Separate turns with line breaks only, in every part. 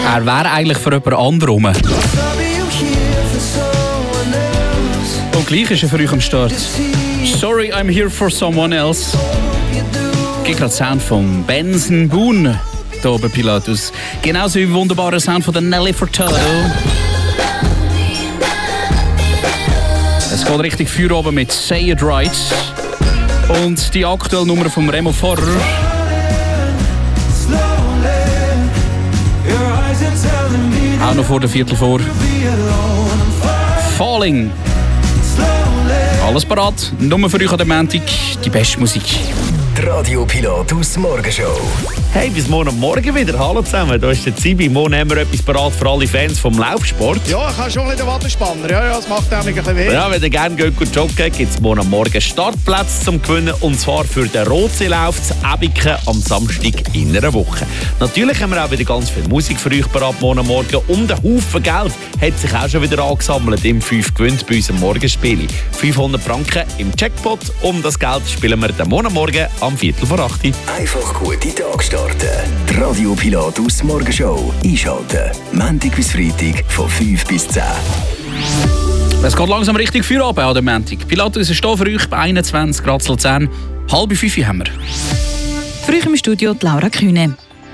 Er wäre eigentlich für jemand anderem. Und gleich ist er für euch am Start. Sorry, I'm here for someone else. Geht gerade Sound von Benson Boone hier bei Pilatus. Genauso wie wunderbarer Sound von der Nelly Furtado. Es geht richtig Feuer oben mit Say It Right. Und die aktuelle Nummer von Remo Forrer. Auch noch vor der Viertel vor. Falling. Alles parat. Nur für euch an der Montag die beste Musik.
Die Radio Pilatus Morgenshow.
Hey, bis morgen wieder. Hallo zusammen, da ist der Zibi. Morgen haben wir etwas parat für alle Fans vom Laufsport.
Ja, ich habe schon ein bisschen den Wattenspanner. Ja, das macht auch ein bisschen weh.
Ja, wenn ihr gerne gut joggen geht, gibt es morgen Startplätze zum Gewinnen. Und zwar für den Rotseelauf zu Ebiken am Samstag in einer Woche. Natürlich haben wir auch wieder ganz viel Musik für euch parat morgen. Und ein Haufen Geld hat sich auch schon wieder angesammelt im 5 gewinnt bei unserem Morgenspiel. 500 Franken im Jackpot. Um das Geld spielen wir den Morgen am 7:45.
Einfach gute Tag starten. Die Radio Pilatus Morgenshow einschalten. Montag bis Freitag von 5 bis 10.
Es geht langsam richtig Feuer ab an der Montag. Pilatus ist hier für euch bei 21 Grad Luzern. 4:30 haben wir.
Für euch im Studio die Laura Kühne.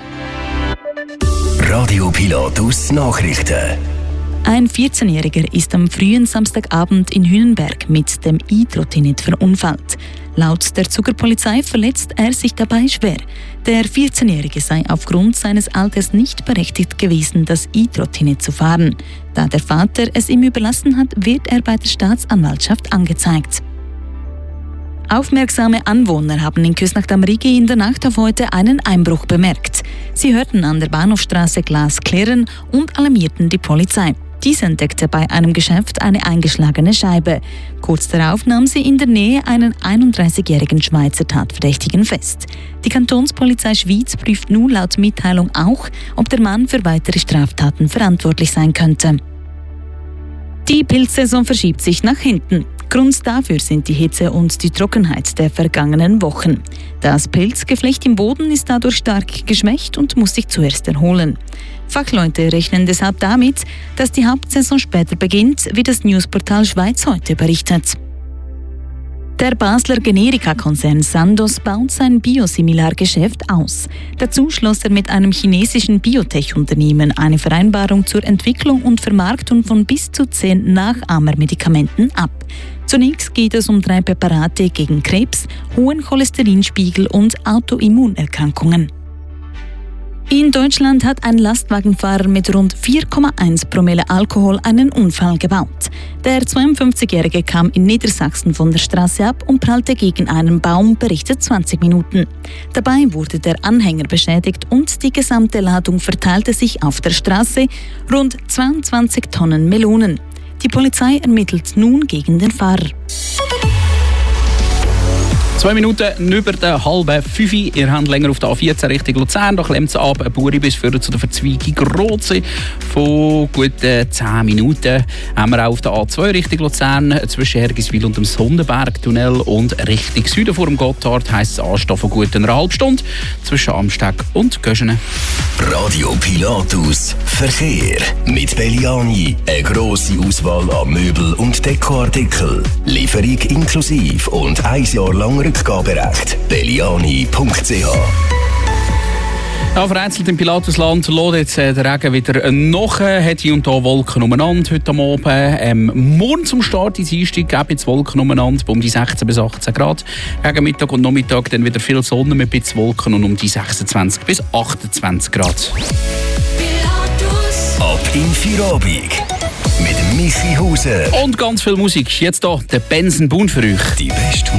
Radio Pilatus Nachrichten.
Ein 14-Jähriger ist am frühen Samstagabend in Hünenberg mit dem E-Trottinett verunfallt. Laut der Zugerpolizei verletzt er sich dabei schwer. Der 14-Jährige sei aufgrund seines Alters nicht berechtigt gewesen, das E-Trottinett zu fahren. Da der Vater es ihm überlassen hat, wird er bei der Staatsanwaltschaft angezeigt. Aufmerksame Anwohner haben in Küsnacht am Rigi in der Nacht auf heute einen Einbruch bemerkt. Sie hörten an der Bahnhofstraße Glas klirren und alarmierten die Polizei. Diese entdeckte bei einem Geschäft eine eingeschlagene Scheibe. Kurz darauf nahm sie in der Nähe einen 31-jährigen Schweizer Tatverdächtigen fest. Die Kantonspolizei Schwyz prüft nun laut Mitteilung auch, ob der Mann für weitere Straftaten verantwortlich sein könnte. Die Pilzsaison verschiebt sich nach hinten. Grund dafür sind die Hitze und die Trockenheit der vergangenen Wochen. Das Pilzgeflecht im Boden ist dadurch stark geschwächt und muss sich zuerst erholen. Fachleute rechnen deshalb damit, dass die Hauptsaison später beginnt, wie das Newsportal Schweiz heute berichtet. Der Basler Generika-Konzern Sandoz baut sein Biosimilargeschäft aus. Dazu schloss er mit einem chinesischen Biotech-Unternehmen eine Vereinbarung zur Entwicklung und Vermarktung von bis zu 10 Nachahmermedikamenten ab. Zunächst geht es um 3 Präparate gegen Krebs, hohen Cholesterinspiegel und Autoimmunerkrankungen. In Deutschland hat ein Lastwagenfahrer mit rund 4,1 Promille Alkohol einen Unfall gebaut. Der 52-Jährige kam in Niedersachsen von der Straße ab und prallte gegen einen Baum, berichtet 20 Minuten. Dabei wurde der Anhänger beschädigt und die gesamte Ladung verteilte sich auf der Straße, rund 22 Tonnen Melonen. Die Polizei ermittelt nun gegen den Fahrer.
2 Minuten über der 4:30. Ihr habt länger auf der A14 Richtung Luzern. Da klemmt es ab. Ein Buri bis zu der Verzweigung Rotsee. Von guten 10 Minuten haben wir auch auf der A2 Richtung Luzern zwischen Hergiswil und dem Sonnenbergtunnel und Richtung Süden vor dem Gotthard heisst es Anstehen von gut einer halben Stunde zwischen Amsteg und Göschenen.
Radio Pilatus Verkehr. Mit Belliani eine grosse Auswahl an Möbel- und Dekoartikeln. Lieferung inklusive und 1 Jahr lang Rückgaberecht. Belliani.ch.
Ja, vereinzelt im Pilatusland lässt jetzt der Regen wieder nach. Hat hier und da Wolken umeinander heute am Abend. Morgen zum Start ins Einstieg gibt es Wolken umeinander um die 16 bis 18 Grad. Gegen Mittag und Nachmittag dann wieder viel Sonne mit ein bisschen Wolken und um die 26 bis 28 Grad.
Ab in Feierabend mit Michi Hauser.
Und ganz viel Musik. Jetzt hier der Benson Boone für euch.
Die beste